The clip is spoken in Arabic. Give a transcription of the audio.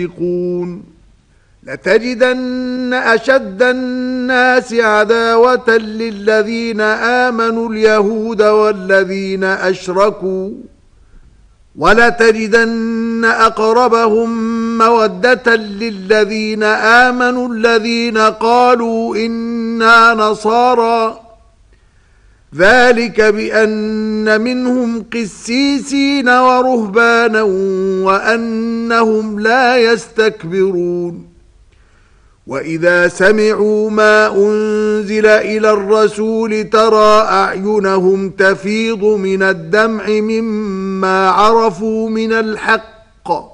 لتجدن أشد الناس عداوة للذين آمنوا اليهود والذين أشركوا ولتجدن أقربهم مودة للذين آمنوا الذين قالوا إنا نصارى ذلك بأن منهم قسيسين ورهبانا وأنهم لا يستكبرون وإذا سمعوا ما أنزل إلى الرسول ترى أعينهم تفيض من الدمع مما عرفوا من الحق